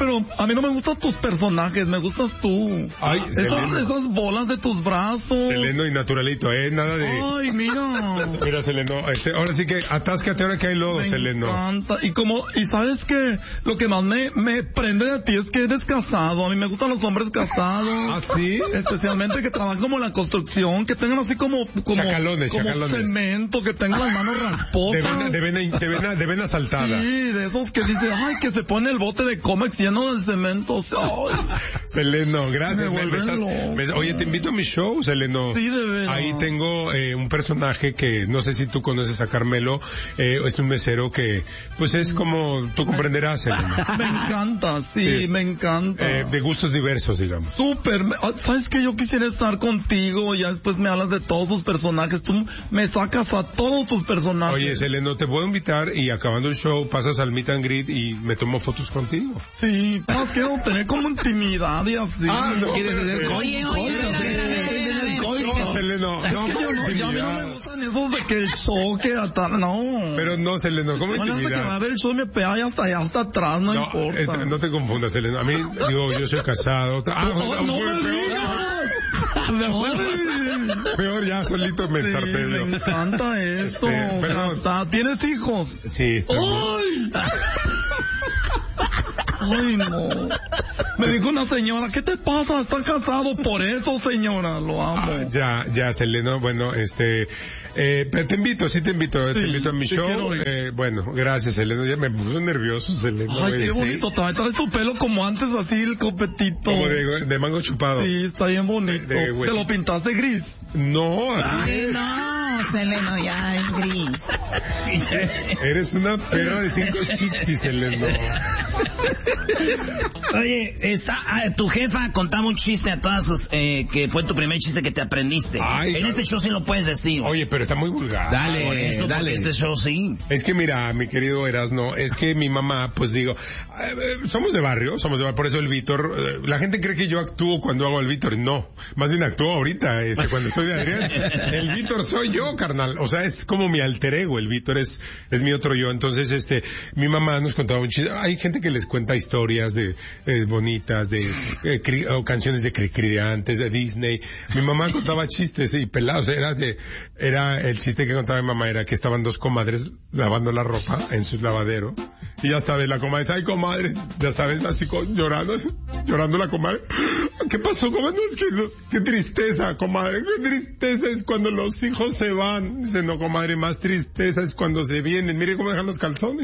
pero a mí no me gustan tus personajes, me gustas tú. Ay, esas bolas de tus brazos. Seleno y naturalito, nada de... Ay, mira. Mira, Seleno, ahora sí que atáscate ahora que hay lodo, Seleno. Me encanta. Y sabes que lo que más me prende de ti es que eres casado. A mí me gustan los hombres casados. ¿Ah, sí? Especialmente que trabajan como en la construcción, que tengan así como chacalones. Cemento, que tengan las manos rasposas. De vena saltada. Sí, de esos que dicen, ay, que se pone el bote de Comex lleno de cemento. Ay. Seleno, gracias. Oye, te invito a mi show, Seleno. Sí, de veras. Ahí tengo un personaje que no sé si tú conoces a Carmelo. Es un mesero que, pues es como tú comprenderás, Seleno. Me encanta, sí, me encanta. De gustos diversos, digamos. Súper. ¿Sabes qué? Yo quisiera estar contigo, ya después me hablas de todos sus personajes. Tú me sacas a todos tus personajes. Oye, Seleno, te puedo invitar y acabando el show pasas al meet and greet y me tomo fotos contigo. Sí, no quiero tener como intimidad y así. No quieres tener Oye, Seleno, ya a mí no me gustan esos de que el show que no. Pero no, Seleno, ¿cómo intimidad? No, que va a ver el show me pega y hasta allá, hasta atrás, no importa. No te confundas, Seleno. A mí, digo, yo soy casado. Peor ya, solito me ensarté. Me encanta esto. ¿Tienes hijos? Sí. ¡Ay! Ay, no. Me dijo una señora, ¿qué te pasa? ¿Estás casado? Por eso, señora, lo amo. Ya, Seleno, bueno, pero te invito a mi show. Bueno, gracias, Seleno, ya me puso nervioso, Seleno. Ay, qué bonito, traes tu pelo como antes, así, el copetito. Como de mango chupado. Sí, está bien bonito. ¿Te lo pintaste gris? No, así. Ay, no, Seleno, ya es gris. Eres una perra de 5 chichis, Seleno. Oye, tu jefa contaba un chiste a todas sus, que fue tu primer chiste que te aprendiste. Este show sí lo puedes decir. Oye, pero está muy vulgar. Dale. Este show sí. Es que mira, mi querido Erasno, es que mi mamá, pues digo, somos de barrio, por eso el Víctor, la gente cree que yo actúo cuando hago el Víctor, no, más bien actúo ahorita, cuando estoy de Adrián. El Víctor soy yo, carnal, o sea, es como mi alter ego, el Víctor es mi otro yo. Entonces, mi mamá nos contaba un chiste. Hay gente que les cuenta historias de bonitas, o canciones de Cricri de antes, de Disney. Mi mamá contaba chistes y pelados. Era el chiste que contaba mi mamá, era que estaban dos comadres lavando la ropa en su lavadero. Y ya sabes, la comadre dice, ay, comadre, ya sabes, así llorando la comadre. ¿Qué pasó, comadre? No, es que, qué tristeza, comadre, qué tristeza es cuando los hijos se van. Dice, no, comadre, más tristeza es cuando se vienen. Mire cómo dejan los calzones.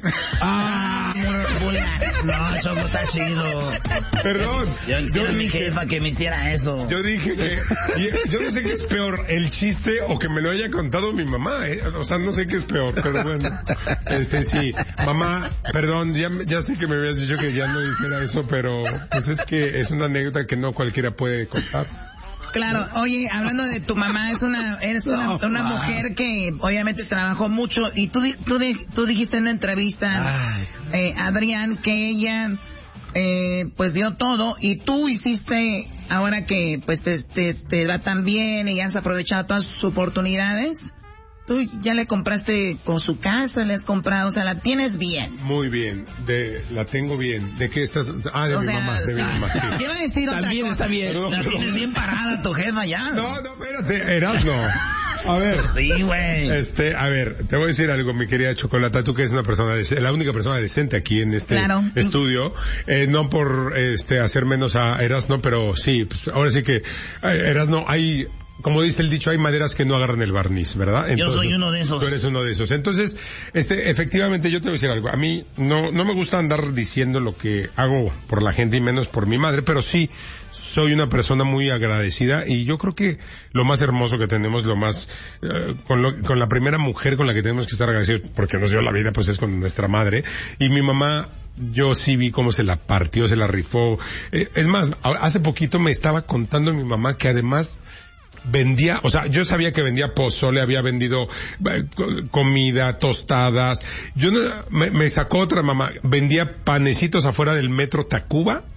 No, eso no está chido. Perdón. Yo dije a mi jefa que me hiciera eso. Yo dije que, yo no sé qué es peor, el chiste o que me lo haya contado mi mamá, o sea, no sé qué es peor, pero bueno, sí, mamá, perdón, ya sé que me habías dicho que ya no dijera eso, pero pues es que es una anécdota que no cualquiera puede contar. Claro, oye, hablando de tu mamá, eres una mujer que obviamente trabajó mucho y tú dijiste en una entrevista, Adrián, que ella pues dio todo y tú hiciste, ahora que pues te va tan bien y has aprovechado todas sus oportunidades, tú ya le compraste con su casa, le has comprado, o sea, la tienes bien. Muy bien, la tengo bien. ¿De qué estás? De mi mamá, de mi mamá. Sí. Te iba a decir otra cosa. Está bien. La tienes bien parada tu jefa ya. No, espérate, Erasno. A ver. Sí, güey. A ver, te voy a decir algo, mi querida Chocolata, tú que eres una persona la única persona decente aquí en este estudio, no por hacer menos a Erasno, pero sí, pues ahora sí que Erasno, hay, como dice el dicho, hay maderas que no agarran el barniz, ¿verdad? Entonces, yo soy uno de esos. Tú eres uno de esos. Entonces, efectivamente, yo te voy a decir algo. A mí no me gusta andar diciendo lo que hago por la gente y menos por mi madre, pero sí soy una persona muy agradecida y yo creo que lo más hermoso que tenemos, lo más, con la primera mujer con la que tenemos que estar agradecidos, porque nos dio la vida, pues es con nuestra madre. Y mi mamá, yo sí vi cómo se la partió, se la rifó. Es más, hace poquito me estaba contando mi mamá que además vendía, o sea, yo sabía que vendía pozole, había vendido comida, tostadas. Me sacó otra mamá, vendía panecitos afuera del metro Tacuba,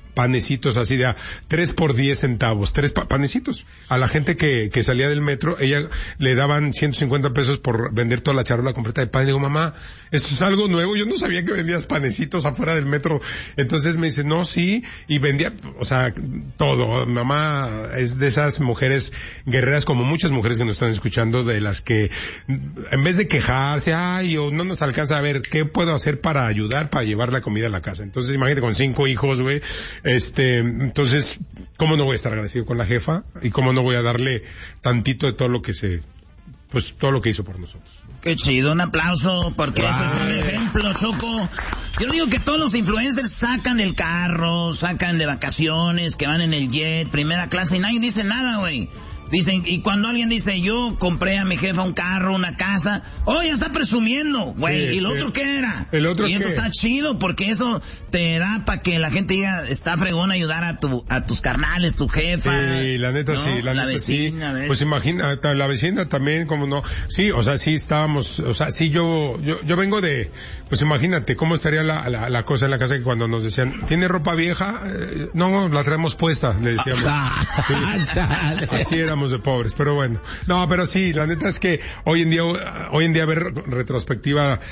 panecitos así de a 3 por 10 centavos, 3 panecitos. A la gente que salía del metro, ella le daban 150 pesos por vender toda la charola completa de pan. Le digo, mamá, esto es algo nuevo, yo no sabía que vendías panecitos afuera del metro. Entonces me dice, no, sí, y vendía, o sea, todo. Mamá es de esas mujeres guerreras, como muchas mujeres que nos están escuchando, de las que en vez de quejarse, ay, o no nos alcanza a ver qué puedo hacer para ayudar, para llevar la comida a la casa. Entonces imagínate con 5 hijos, güey, entonces, ¿cómo no voy a estar agradecido con la jefa? Y cómo no voy a darle tantito de todo lo que todo lo que hizo por nosotros. Qué chido, un aplauso, porque eso es un ejemplo, Choco. Yo digo que todos los influencers sacan el carro, sacan de vacaciones, que van en el jet, primera clase, y nadie dice nada, güey. Dicen, y cuando alguien dice, yo compré a mi jefa un carro, una casa, ya está presumiendo, güey, sí, ¿y el otro qué era? ¿El otro y qué? Eso está chido, porque eso te da para que la gente diga, está fregón ayudar a tus carnales, tu jefa. Sí, la neta, ¿no? Sí, la neta, vecina, sí. Pues imagina, la vecina también, como no. Sí, o sea, sí estábamos, o sea, sí yo vengo de, pues imagínate cómo estaría la cosa en la casa, que cuando nos decían, ¿tiene ropa vieja? No, la traemos puesta, le decíamos. Sí. Así éramos de pobres, pero bueno. No, pero sí, la neta es que hoy en día ver retrospectiva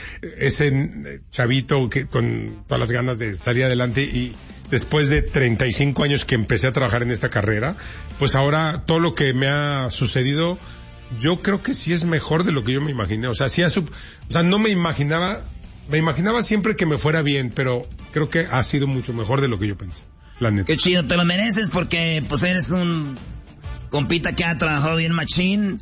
ese chavito que con todas las ganas de salir adelante, y después de 35 años que empecé a trabajar en esta carrera, pues ahora todo lo que me ha sucedido, yo creo que sí es mejor de lo que yo me imaginé. O sea, no me imaginaba siempre que me fuera bien, pero creo que ha sido mucho mejor de lo que yo pensé. La neta. Qué chido, te lo mereces, porque pues eres un compita que ha trabajado bien machín,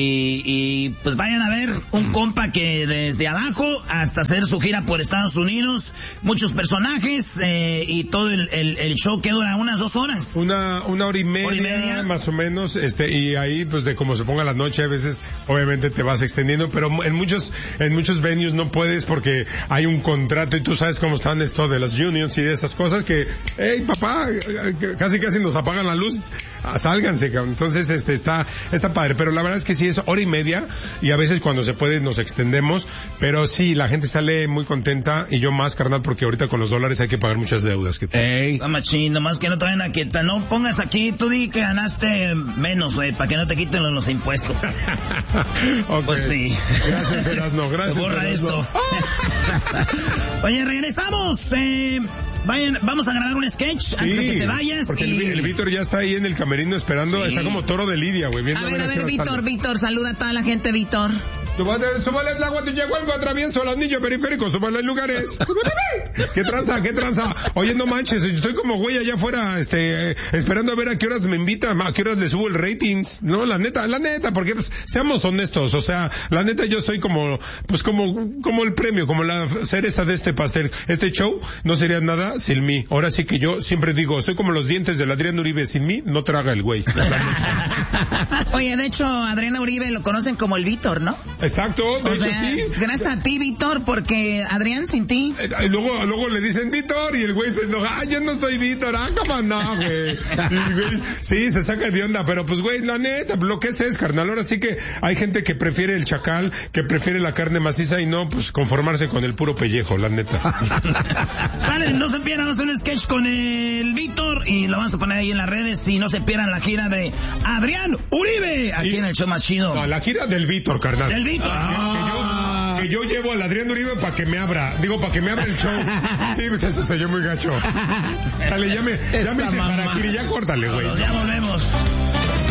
y pues vayan a ver un compa que desde abajo hasta hacer su gira por Estados Unidos, muchos personajes, y todo el show que dura unas 2 horas. Una hora y media, más o menos, y ahí pues de cómo se ponga la noche, a veces obviamente te vas extendiendo, pero en muchos venues no puedes porque hay un contrato, y tú sabes cómo están esto de las unions y de esas cosas que, hey papá, casi nos apagan la luz, sálganse, cabrón. Entonces está padre, pero la verdad es que sí es hora y media, y a veces cuando se puede nos extendemos, pero sí, la gente sale muy contenta, y yo más, carnal, porque ahorita con los dólares hay que pagar muchas deudas. Machín, nomás que no te vayan a quitar, no pongas aquí, tú di que ganaste menos, güey, para que no te quiten los impuestos. Okay. Pues sí. Gracias, Erasno, gracias. Borra esto. Oye, regresamos, vamos a grabar un sketch antes de que te vayas. Porque el Víctor ya está ahí en el camerino esperando, está como toro de Lidia, güey. A ver, Víctor, saluda a toda la gente, Víctor. Súbale el agua, te llegó algo, atravieso el anillo periférico, súbale en lugares. ¿Qué tranza? Oye, no manches, estoy como güey allá afuera, esperando a ver a qué horas me invitan, a qué horas le subo el ratings. No, la neta, porque pues, seamos honestos, o sea, la neta yo estoy como el premio, como la cereza de este pastel. Este show no sería nada sin mí. Ahora sí que yo siempre digo, soy como los dientes del Adrián Uribe, sin mí no traga el güey. Oye, de hecho, Adrián Uribe lo conocen como el Víctor, ¿no? Exacto, de hecho sí. Gracias a ti, Víctor, porque Adrián sin ti. Luego le dicen Víctor, y el güey se enoja, yo no soy Víctor, cómo no, güey. Sí, se saca de onda, pero pues güey, la neta, lo que es carnal. Ahora sí que hay gente que prefiere el chacal, que prefiere la carne maciza, y no, pues conformarse con el puro pellejo, la neta. Vale, no se pierdan, vamos a hacer un sketch con el Víctor, y lo vamos a poner ahí en las redes, y no se pierdan la gira de Adrián Uribe, aquí en el show más chido. No, la gira del Víctor, carnal. Del Víctor. Que yo llevo al Adrián Uribe para que me abra el show. Sí, pues eso soy yo muy gacho. Dale, ya me hice para aquí, ya córtale, güey. Ya volvemos.